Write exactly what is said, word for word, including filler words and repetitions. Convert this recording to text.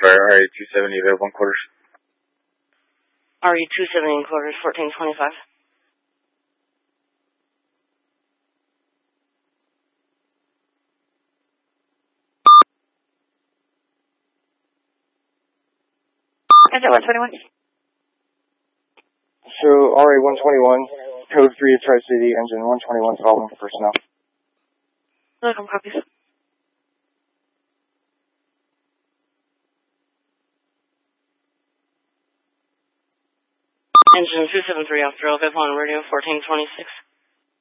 Fire, R A two seventy, available in quarters. R E two seventy in quarters, fourteen twenty-five. Engine one twenty-one. So, R A one twenty-one, code three of Tri-City, engine one twenty-one, following for personnel. Welcome, copies. Engine two seven three, after Alpha on radio, fourteen twenty-six.